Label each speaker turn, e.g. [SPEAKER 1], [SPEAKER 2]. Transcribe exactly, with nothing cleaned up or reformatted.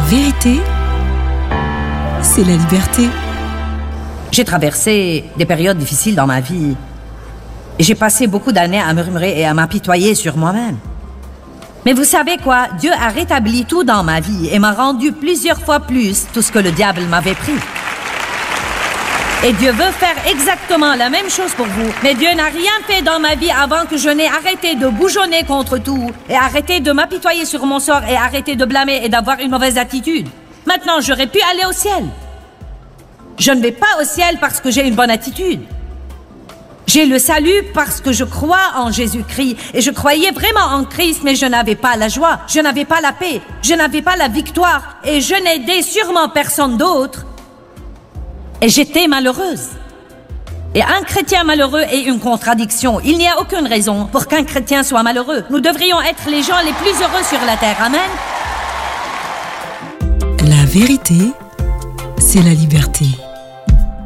[SPEAKER 1] vérité, c'est la liberté.
[SPEAKER 2] J'ai traversé des périodes difficiles dans ma vie. Et j'ai passé beaucoup d'années à murmurer et à m'apitoyer sur moi-même. Mais vous savez quoi? Dieu a rétabli tout dans ma vie et m'a rendu plusieurs fois plus tout ce que le diable m'avait pris. Et Dieu veut faire exactement la même chose pour vous. Mais Dieu n'a rien fait dans ma vie avant que je n'ai arrêté de bougeonner contre tout et arrêté de m'apitoyer sur mon sort et arrêté de blâmer et d'avoir une mauvaise attitude. Maintenant, j'aurais pu aller au ciel. Je ne vais pas au ciel parce que j'ai une bonne attitude. J'ai le salut parce que je crois en Jésus-Christ. Et je croyais vraiment en Christ, mais je n'avais pas la joie, je n'avais pas la paix, je n'avais pas la victoire. Et je n'aidais sûrement personne d'autre. Et j'étais malheureuse. Et un chrétien malheureux est une contradiction. Il n'y a aucune raison pour qu'un chrétien soit malheureux. Nous devrions être les gens les plus heureux sur la terre. Amen.
[SPEAKER 1] La vérité, c'est la liberté.